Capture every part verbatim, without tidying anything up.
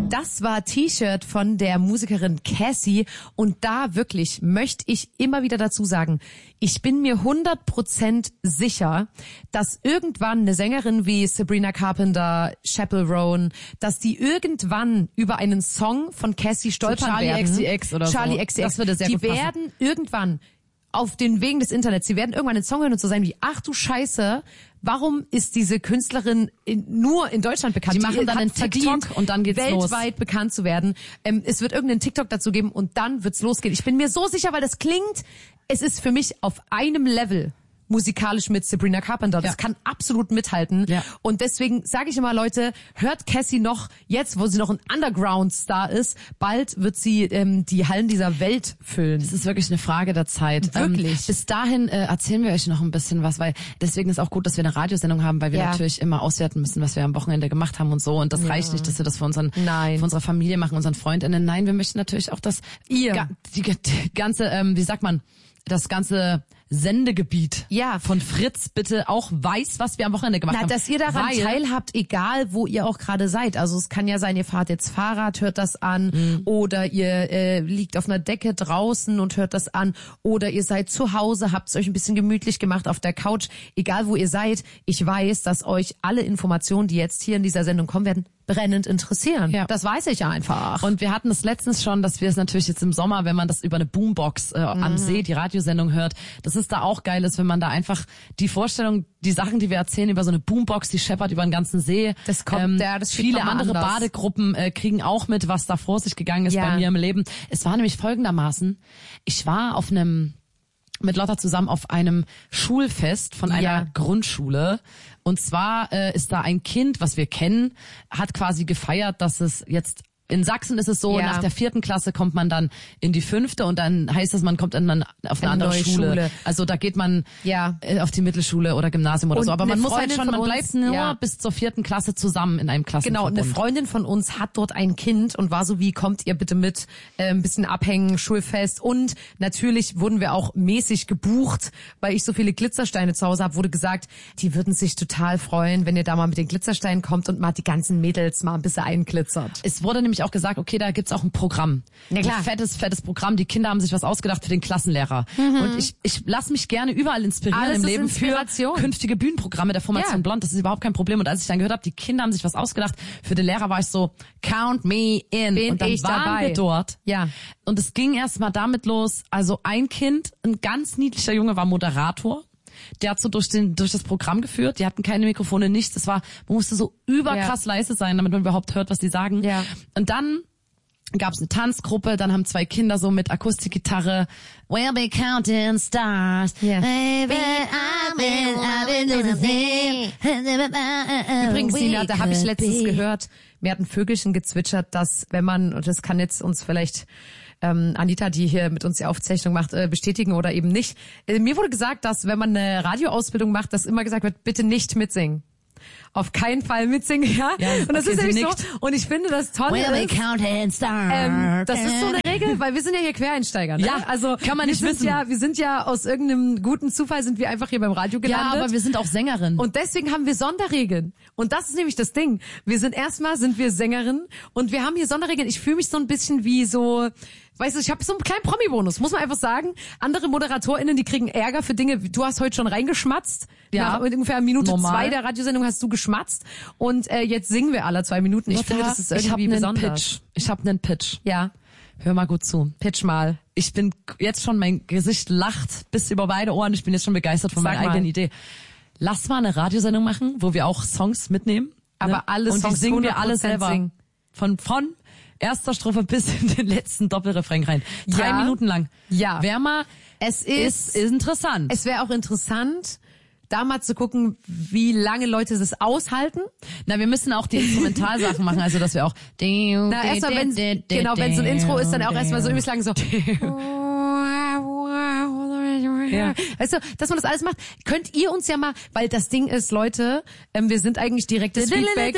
Das war T-Shirt von der Musikerin Cassie und da wirklich möchte ich immer wieder dazu sagen, ich bin mir hundert Prozent sicher, dass irgendwann eine Sängerin wie Sabrina Carpenter, Chappell Roan, dass die irgendwann über einen Song von Cassie stolpern so Charlie werden. Charlie X C X oder Charlie so. X C X. Das würde sehr die gut passen. werden irgendwann auf den Wegen des Internets, sie werden irgendwann einen Song hören und so sein wie, ach du Scheiße, warum ist diese Künstlerin in, nur in Deutschland bekannt? Die machen dann einen TikTok und dann geht's los. Weltweit bekannt zu werden. Ähm, es wird irgendeinen TikTok dazu geben und dann wird's losgehen. Ich bin mir so sicher, weil das klingt, es ist für mich auf einem Level musikalisch mit Sabrina Carpenter. Das ja. kann absolut mithalten. Ja. Und deswegen sage ich immer, Leute, hört Cassie noch, jetzt wo sie noch ein Underground-Star ist, bald wird sie ähm, die Hallen dieser Welt füllen. Das ist wirklich eine Frage der Zeit. Wirklich. Ähm, bis dahin äh, erzählen wir euch noch ein bisschen was, weil deswegen ist auch gut, dass wir eine Radiosendung haben, weil wir ja. natürlich immer auswerten müssen, was wir am Wochenende gemacht haben und so. Und das ja. reicht nicht, dass wir das für, unseren, für unsere Familie machen, unseren FreundInnen. Nein, wir möchten natürlich auch, dass ihr ga, die, die ganze, ähm, wie sagt man, das ganze Sendegebiet ja. von Fritz bitte auch weiß, was wir am Wochenende gemacht Na, haben. Dass ihr daran Weil, teilhabt, egal wo ihr auch gerade seid. Also es kann ja sein, ihr fahrt jetzt Fahrrad, hört das an mhm. oder ihr äh, liegt auf einer Decke draußen und hört das an oder ihr seid zu Hause, habt es euch ein bisschen gemütlich gemacht auf der Couch. Egal wo ihr seid, ich weiß, dass euch alle Informationen, die jetzt hier in dieser Sendung kommen werden, brennend interessieren. Ja. Das weiß ich einfach. Und wir hatten es letztens schon, dass wir es natürlich jetzt im Sommer, wenn man das über eine Boombox äh, mhm. am See, die Radiosendung hört, dass es da auch geil ist, wenn man da einfach die Vorstellung, die Sachen, die wir erzählen über so eine Boombox, die scheppert über den ganzen See. Das kommt, ähm, ja, das viele andere anders. Badegruppen äh, kriegen auch mit, was da vor sich gegangen ist ja. bei mir im Leben. Es war nämlich folgendermaßen, ich war auf einem mit Lotta zusammen auf einem Schulfest von einer ja. Grundschule. Und zwar äh, ist da ein Kind, was wir kennen, hat quasi gefeiert, dass es jetzt in Sachsen ist es so, ja. nach der vierten Klasse kommt man dann in die fünfte und dann heißt es, man kommt dann auf eine, eine andere Schule. Schule. Also da geht man ja. auf die Mittelschule oder Gymnasium oder und so. Aber man muss Freundin halt schon, man uns, bleibt nur ja. bis zur vierten Klasse zusammen in einem Klassenverbund. Genau, eine Freundin von uns hat dort ein Kind und war so wie, kommt ihr bitte mit, äh, ein bisschen abhängen, Schulfest. Und natürlich wurden wir auch mäßig gebucht, weil ich so viele Glitzersteine zu Hause habe, wurde gesagt, die würden sich total freuen, wenn ihr da mal mit den Glitzersteinen kommt und mal die ganzen Mädels mal ein bisschen einglitzert. Es wurde nämlich auch gesagt, okay, da gibt's auch ein Programm. Ja, klar. Ein fettes, fettes Programm. Die Kinder haben sich was ausgedacht für den Klassenlehrer. Mhm. Und ich, ich lasse mich gerne überall inspirieren Alles im Leben für künftige Bühnenprogramme der Formation ja. Blond. Das ist überhaupt kein Problem. Und als ich dann gehört habe, die Kinder haben sich was ausgedacht für den Lehrer, war ich so, count me in. Bin und dann ich waren dabei. wir dort. Ja. Und es ging erst mal damit los, also ein Kind, ein ganz niedlicher Junge, war Moderator. Der hat so durch den durch das Programm geführt. Die hatten keine Mikrofone, nichts. Das war, man musste so überkrass ja. leise sein, damit man überhaupt hört, was die sagen. Ja. Und dann gab es eine Tanzgruppe, dann haben zwei Kinder so mit Akustikgitarre We'll be counting stars. Yeah. Baby, I've been, I've been doing the Übrigens, Sina, da habe ich letztens gehört, mir hat ein Vögelchen gezwitschert, dass wenn man, und das kann jetzt uns vielleicht ähm, Anita, die hier mit uns die Aufzeichnung macht, äh, bestätigen oder eben nicht. Äh, mir wurde gesagt, dass wenn man eine Radioausbildung macht, dass immer gesagt wird, bitte nicht mitsingen. Auf keinen Fall mitsingen, ja. ja und das okay, ist nämlich so. nickt. Und ich finde, das Tolle We'll ist, be counting stars. ähm, das ist so eine Regel, weil wir sind ja hier Quereinsteiger. Ne? Ja, also kann man nicht wir sind wissen. Ja, wir sind ja aus irgendeinem guten Zufall sind wir einfach hier beim Radio gelandet. Ja, aber wir sind auch Sängerin. Und deswegen haben wir Sonderregeln. Und das ist nämlich das Ding. Wir sind erstmal sind wir Sängerin und wir haben hier Sonderregeln. Ich fühle mich so ein bisschen wie so, weißt du, ich habe so einen kleinen Promi-Bonus, muss man einfach sagen. Andere ModeratorInnen, die kriegen Ärger für Dinge. Du hast heute schon reingeschmatzt. Ja. Nach ungefähr Minute Normal. zwei der Radiosendung hast du geschmatzt. Und äh, jetzt singen wir alle zwei Minuten. Ich Lotta, finde, das ist ich hab irgendwie einen besonders. Pitch. Ich habe einen Pitch. Ja, Hör mal gut zu. pitch mal. Ich bin jetzt schon, mein Gesicht lacht bis über beide Ohren. Ich bin jetzt schon begeistert von Sag meiner mal. eigenen Idee. Lass mal eine Radiosendung machen, wo wir auch Songs mitnehmen. Aber ne? alle Und Songs die singen wir alle hundert Prozent selber. singen. Von, von erster Strophe bis in den letzten Doppelrefrain rein. Drei Ja. Minuten lang. Ja. Wär mal, Es ist, ist, ist interessant. es wäre auch interessant, da mal zu gucken, wie lange Leute es aushalten. Na, wir müssen auch die Instrumentalsachen machen, also dass wir auch Na, erstmal, wenn genau, wenn so ein Intro ist, dann auch erstmal so übelst lang so. Ja. Weißt du, dass man das alles macht, könnt ihr uns ja mal, weil das Ding ist, Leute, ähm, wir sind eigentlich direktes Feedback.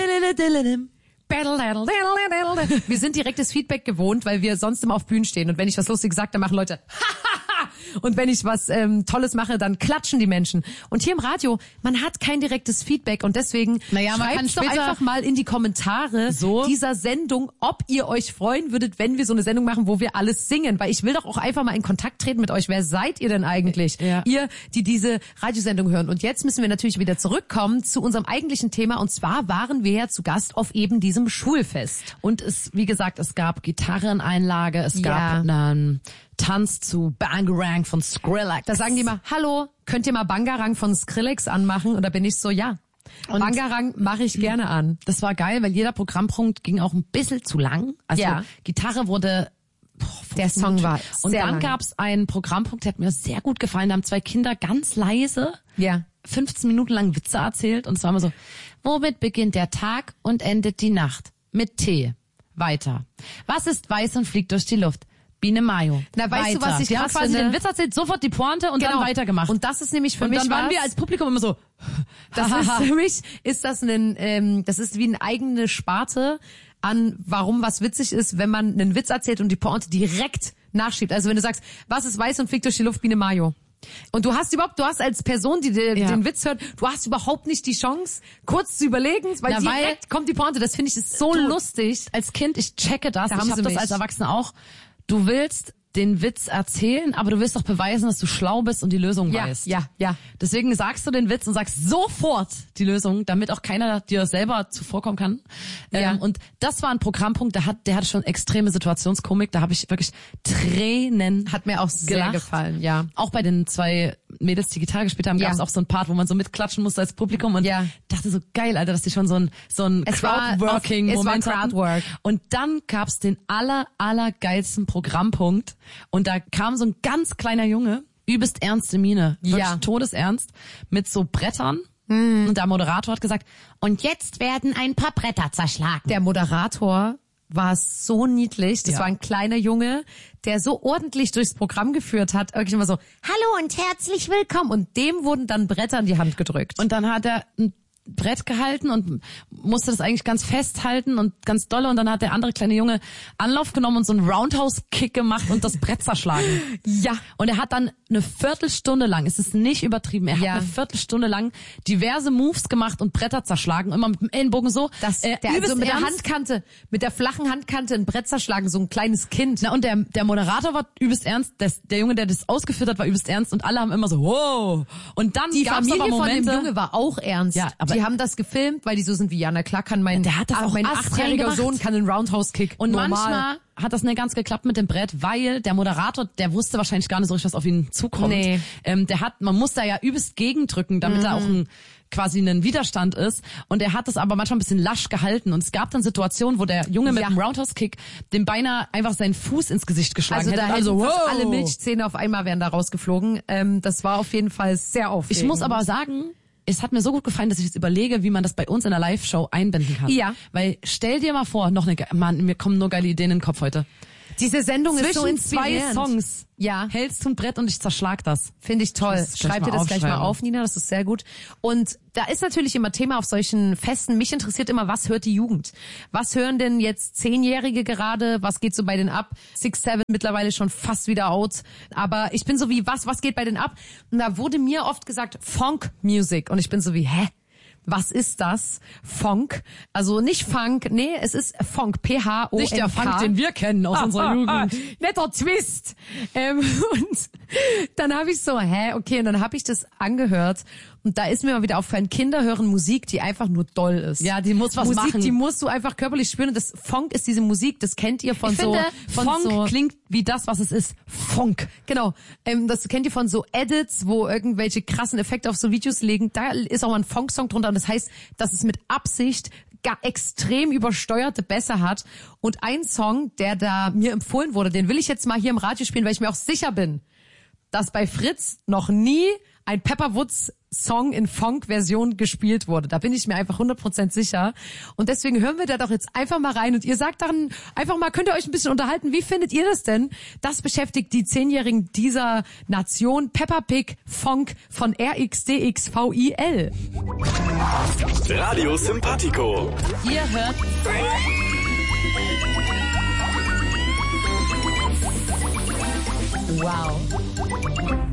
Wir sind direktes Feedback gewohnt, weil wir sonst immer auf Bühnen stehen und wenn ich was Lustiges sage, dann machen Leute Und wenn ich was ähm, Tolles mache, dann klatschen die Menschen. Und hier im Radio, man hat kein direktes Feedback und deswegen naja, schreibt doch einfach mal in die Kommentare so dieser Sendung, ob ihr euch freuen würdet, wenn wir so eine Sendung machen, wo wir alles singen. Weil ich will doch auch einfach mal in Kontakt treten mit euch. Wer seid ihr denn eigentlich? Ja. Ihr, die diese Radiosendung hören. Und jetzt müssen wir natürlich wieder zurückkommen zu unserem eigentlichen Thema. Und zwar waren wir ja zu Gast auf eben diesem Schulfest. Und es, wie gesagt, es gab Gitarreneinlage, es gab Ja. einen Tanz zu Bangarang von Skrillex. Da sagen die mal, hallo, könnt ihr mal Bangarang von Skrillex anmachen? Und da bin ich so, ja. Und Bangarang mache ich gerne an. Das war geil, weil jeder Programmpunkt ging auch ein bisschen zu lang. Also Ja. Gitarre wurde... Boah, Der Song war Und sehr dann lang. gab's einen Programmpunkt, der hat mir sehr gut gefallen. Da haben zwei Kinder ganz leise Ja. fünfzehn Minuten lang Witze erzählt. Und es war immer so, womit beginnt der Tag und endet die Nacht? Mit Tee. Weiter. Was ist weiß und fliegt durch die Luft? Biene Mayo. Na, weißt weiter. du, was ich Die haben krass quasi finde? den Witz erzählt, sofort die Pointe und Genau. dann weitergemacht. Und das ist nämlich für und mich dann waren was, wir als Publikum immer so, das ist für mich, ist das ein, ähm, das ist wie eine eigene Sparte an, warum was witzig ist, wenn man einen Witz erzählt und die Pointe direkt nachschiebt. Also wenn du sagst, was ist weiß und fliegt durch die Luft, Biene Mayo. Und du hast überhaupt, du hast als Person, die den, Ja. den Witz hört, du hast überhaupt nicht die Chance, kurz zu überlegen, weil Na, direkt weil- kommt die Pointe. Das finde ich ist so Du- lustig. als Kind, ich checke das, Da ich haben habe sie das mich. als Erwachsener auch. Du willst den Witz erzählen, aber du willst doch beweisen, dass du schlau bist und die Lösung Ja, weißt. ja, ja. Deswegen sagst du den Witz und sagst sofort die Lösung, damit auch keiner dir selber zuvorkommen kann. Ja. Ähm, und das war ein Programmpunkt, der hat, der hatte schon extreme Situationskomik. Da habe ich wirklich Tränen Hat mir auch sehr gelacht. gefallen, ja. Auch bei den zwei Mädels, die Gitarre gespielt haben, Ja. gab es auch so ein Part, wo man so mitklatschen musste als Publikum und Ja. dachte so geil, Alter, dass die schon so ein so ein Es war Crowdworking auf- es war Moment hatten. Crowdwork. Und dann gab's den aller aller geilsten Programmpunkt und da kam so ein ganz kleiner Junge, übelst ernste Miene, wirklich Ja. todesernst, mit so Brettern. Mhm. Und der Moderator hat gesagt, und jetzt werden ein paar Bretter zerschlagen. Der Moderator war so niedlich. Das Ja. war ein kleiner Junge, der so ordentlich durchs Programm geführt hat. Wirklich immer so, hallo und herzlich willkommen. Und dem wurden dann Bretter in die Hand gedrückt. Und dann hat er ein Brett gehalten und musste das eigentlich ganz festhalten und ganz dolle. Und dann hat der andere kleine Junge Anlauf genommen und so einen Roundhouse-Kick gemacht und das Brett zerschlagen. Ja. Und er hat dann eine Viertelstunde lang, es ist nicht übertrieben, er Ja. hat eine Viertelstunde lang diverse Moves gemacht und Bretter zerschlagen. Immer mit dem Ellenbogen so. Das, äh, der, übelst also mit der ernst. Handkante, mit der flachen Handkante ein Brett zerschlagen, so ein kleines Kind. Na, und der, der Moderator war übelst ernst, das, der Junge, der das ausgeführt hat, war übelst ernst und alle haben immer so, wow. Und dann Die gab's Familie aber von Momente, dem Junge war auch ernst. Ja, aber- die haben das gefilmt, weil die so sind wie, ja, na klar kann mein, Der hat das ah, auch mein astrein achtjähriger gemacht. Sohn kann einen Roundhouse-Kick. Und normal. manchmal hat das nicht ganz geklappt mit dem Brett, weil der Moderator, der wusste wahrscheinlich gar nicht so richtig, was auf ihn zukommt. Nee. Ähm, der hat, man muss da ja übelst gegendrücken, damit Mhm. da auch ein, quasi ein Widerstand ist. Und er hat das aber manchmal ein bisschen lasch gehalten. Und es gab dann Situationen, wo der Junge mit Ja. dem Roundhouse-Kick dem beinahe einfach seinen Fuß ins Gesicht geschlagen Also da hätte. hätten Also, fast wow. alle Milchzähne auf einmal wären da rausgeflogen. Ähm, das war auf jeden Fall sehr aufregend. Ich muss aber sagen, es hat mir so gut gefallen, dass ich jetzt überlege, wie man das bei uns in der Live-Show einbinden kann. Ja. Weil stell dir mal vor, noch eine, ge- Mann, mir kommen nur geile Ideen in den Kopf heute. Diese Sendung ist so Zwischen zwei inspirierend. Songs Ja. hältst du ein Brett und ich zerschlag das. Finde ich toll. Das gleich Schreib dir mal das gleich mal aufschreiben. auf, Nina, das ist sehr gut. Und da ist natürlich immer Thema auf solchen Festen. Mich interessiert immer, was hört die Jugend? Was hören denn jetzt Zehnjährige gerade? Was geht so bei denen ab? Six, Seven mittlerweile schon fast wieder out. Aber ich bin so wie, was, was geht bei denen ab? Und da wurde mir oft gesagt, Funk Music. Und ich bin so wie, hä? Was ist das? Funk? Also nicht Funk, nee, es ist Funk, P H O N K. Nicht der Funk, den wir kennen aus unserer Jugend. Netter Twist. Ähm, und dann habe ich so, hä, okay, und dann habe ich das angehört und da ist mir mal wieder aufgefallen, Kinder hören Musik, die einfach nur doll ist. Ja, die muss was Musik, machen. die musst du einfach körperlich spüren. Und das Funk ist diese Musik, das kennt ihr von Ich so, finde, von Funk so, klingt wie das, was es ist. Funk. genau, ähm, das kennt ihr von so Edits, wo irgendwelche krassen Effekte auf so Videos legen. Da ist auch mal ein Funk-Song drunter und das heißt, dass es mit Absicht gar extrem übersteuerte Bässe hat. Und ein Song, der da mir empfohlen wurde, den will ich jetzt mal hier im Radio spielen, weil ich mir auch sicher bin, dass bei Fritz noch nie ein Pepperwoods Song in Funk-Version gespielt wurde. Da bin ich mir einfach hundert Prozent sicher. Und deswegen hören wir da doch jetzt einfach mal rein. Und ihr sagt dann einfach mal, könnt ihr euch ein bisschen unterhalten, wie findet ihr das denn? Das beschäftigt die Zehnjährigen dieser Nation. Peppa Pig Funk von R X D X V I L. Radio Sympathico. Ihr hört Wow.